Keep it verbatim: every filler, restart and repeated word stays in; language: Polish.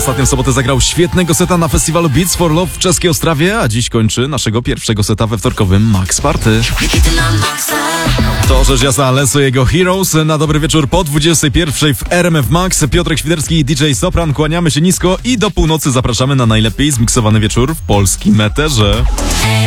ostatnią sobotę zagrał świetnego seta na festiwalu Beats for Love w czeskiej Ostrawie, a dziś kończy naszego pierwszego seta we wtorkowym Max Party. To rzecz jasna, Leso i jego Heroes. Na dobry wieczór po dwudziestej pierwszej w R M F Max. Piotrek Świderski i D J Sopran. Kłaniamy się nisko i do północy zapraszamy na najlepiej zmiksowany wieczór w polskim eterze.